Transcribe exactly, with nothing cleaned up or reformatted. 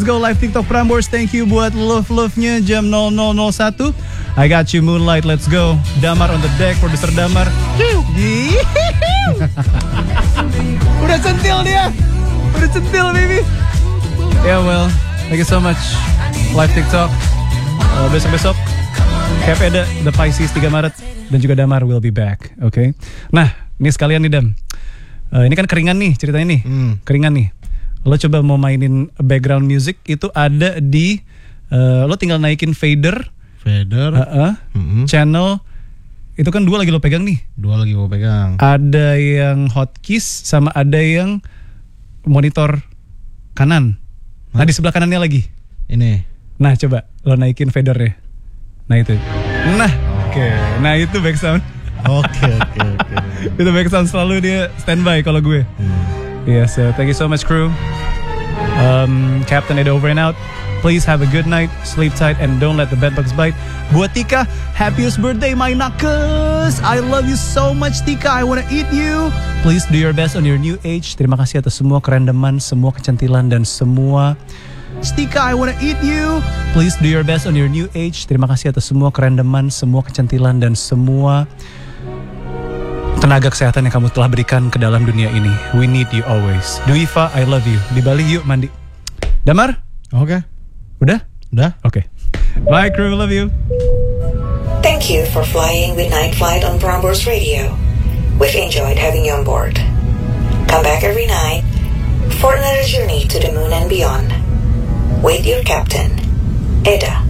go live TikTok Prambors. Thank you buat love-love-nya jam nol nol nol satu. I got you Moonlight, let's go. Damar on the deck, producer Damar. Udah centil dia. Udah centil baby. Yeah well, thank you so much. Live TikTok uh, besok-besok Cap Eda, The Pisces tiga Maret. Dan juga Damar will be back. Oke okay? Nah, ini sekalian nih Dam, uh, ini kan keringan nih ceritanya nih. hmm. Keringan nih. Lo coba mau mainin background music. Itu ada di uh, lo tinggal naikin fader Fader uh-uh, mm-hmm. channel. Itu kan dua lagi lo pegang nih. Dua lagi lo pegang. Ada yang hotkeys sama ada yang monitor kanan. Nah di sebelah kanannya lagi ini. Nah coba lo naikin fadernya. Nah itu. Nah oke okay. Nah itu back sound. Oke oke oke. Itu back sound selalu dia standby kalau gue. hmm. Yeah, so thank you so much crew. um, Captain Eda over and out. Please have a good night, sleep tight, and don't let the bedbugs bite. Buat Tika, happiest birthday, my nakes. I love you so much, Tika. I wanna eat you. Please do your best on your new age. Terima kasih atas semua kerendaman, semua kecantilan, dan semua. Tika, I wanna eat you. Please do your best on your new age. Terima kasih atas semua kerendaman, semua kecantilan, dan semua tenaga kesehatan yang kamu telah berikan ke dalam dunia ini. We need you always. Duiva, I love you. Di Bali yuk mandi. Damar? Oke. Okay. Udah? Udah? Oke. Okay. Bye crew, love you. Thank you for flying with Night Flight on Prambors Radio. We've enjoyed having you on board. Come back every night for another journey to the moon and beyond. With your captain, Eda.